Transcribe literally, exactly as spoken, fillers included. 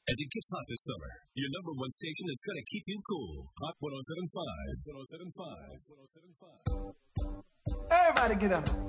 As it gets hot this summer, your number one station is going to keep you cool. Hot one oh seven point five. one oh seven point five. Everybody get up.